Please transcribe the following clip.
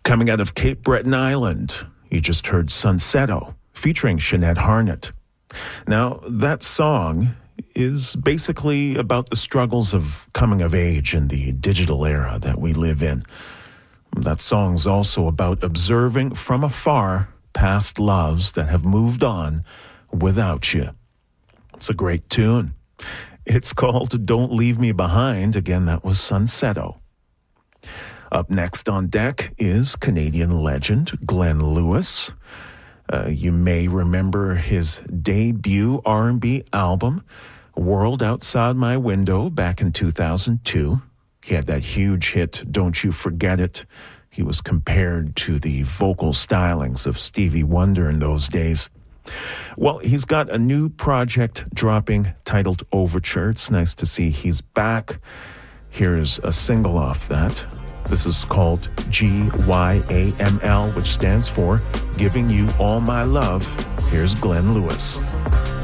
Coming out of Cape Breton Island, you just heard Sunsetto, featuring Sinead Harnett. Now, that song is basically about the struggles of coming of age in the digital era that we live in. That song's also about observing from afar past loves that have moved on without you. It's a great tune. It's called Don't Leave Me Behind. Again, that was Sunsetto. Up next on deck is Canadian legend Glenn Lewis. You may remember his debut R&B album, World Outside My Window, back in 2002. He had that huge hit, Don't You Forget It. He was compared to the vocal stylings of Stevie Wonder in those days. Well, he's got a new project dropping titled Overture. It's nice to see he's back. Here's a single off that. This is called GYAML, which stands for Giving You All My Love. Here's Glenn Lewis.